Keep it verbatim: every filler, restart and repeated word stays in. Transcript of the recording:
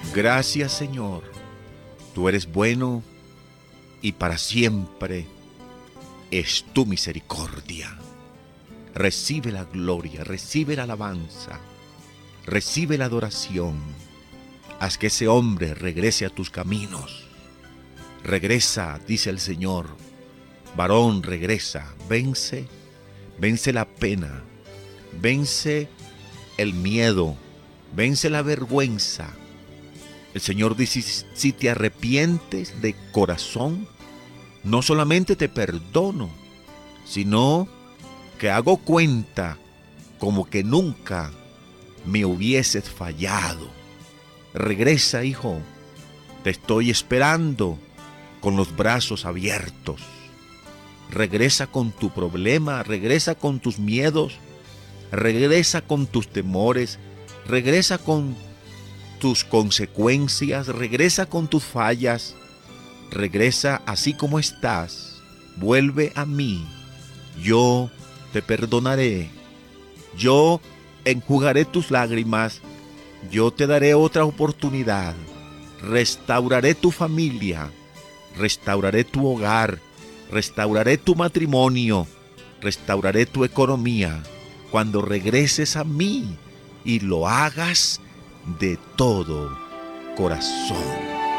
Gracias, Señor. Tú eres bueno y para siempre es tu misericordia. Recibe la gloria, recibe la alabanza, recibe la adoración. Haz que ese hombre regrese a tus caminos. Regresa, dice el Señor. Varón, regresa, vence, vence la pena, vence el miedo, vence la vergüenza. El Señor dice, si te arrepientes de corazón, no solamente te perdono, sino que hago cuenta como que nunca me hubieses fallado. Regresa, hijo, te estoy esperando con los brazos abiertos. Regresa con tu problema, regresa con tus miedos, regresa con tus temores, regresa con tus consecuencias, regresa con tus fallas, regresa así como estás, vuelve a mí, yo te perdonaré, yo enjugaré tus lágrimas, yo te daré otra oportunidad, restauraré tu familia, restauraré tu hogar, restauraré tu matrimonio, restauraré tu economía, cuando regreses a mí y lo hagas de todo corazón.